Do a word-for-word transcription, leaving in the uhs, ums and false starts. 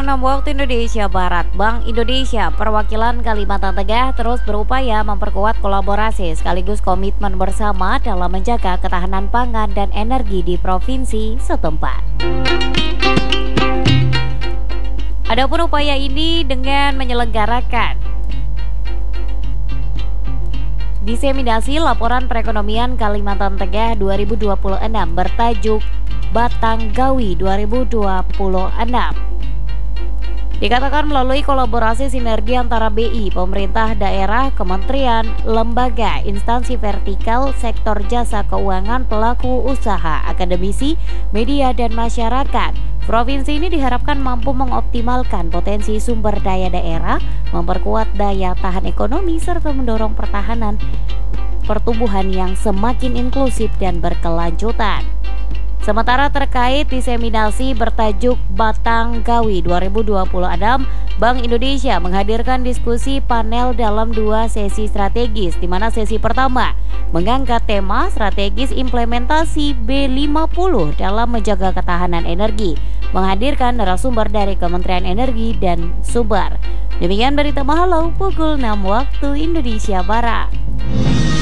pukul enam waktu Indonesia Barat, Bank Indonesia Perwakilan Kalimantan Tengah terus berupaya memperkuat kolaborasi sekaligus komitmen bersama dalam menjaga ketahanan pangan dan energi di provinsi setempat. Adapun upaya ini dengan menyelenggarakan diseminasi laporan perekonomian Kalimantan Tengah dua ribu dua puluh enam bertajuk Batang Gawi dua ribu dua puluh enam. Dikatakan melalui kolaborasi sinergi antara B I, pemerintah daerah, kementerian, lembaga, instansi vertikal, sektor jasa keuangan, pelaku usaha, akademisi, media, dan masyarakat, provinsi ini diharapkan mampu mengoptimalkan potensi sumber daya daerah, memperkuat daya tahan ekonomi, serta mendorong pertahanan pertumbuhan yang semakin inklusif dan berkelanjutan. Sementara terkait diseminasi bertajuk Batang Gawi dua ribu dua puluh enam, Bank Indonesia menghadirkan diskusi panel dalam dua sesi strategis, di mana sesi pertama mengangkat tema strategis implementasi B lima puluh dalam menjaga ketahanan energi, menghadirkan narasumber dari Kementerian Energi dan Sumber. Demikian berita Mahalau pukul enam waktu Indonesia Barat.